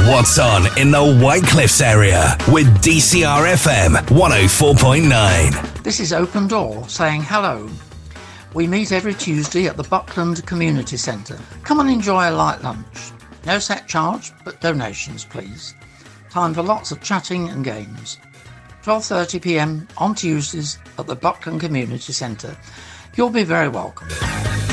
What's on in the White Cliffs area with DCR FM 104.9. This is Open Door saying hello. We meet every Tuesday at the Buckland Community Centre. Come and enjoy a light lunch. No set charge, but donations, please. Time for lots of chatting and games. 12:30 p.m. on Tuesdays at the Buckland Community Centre. You'll be very welcome.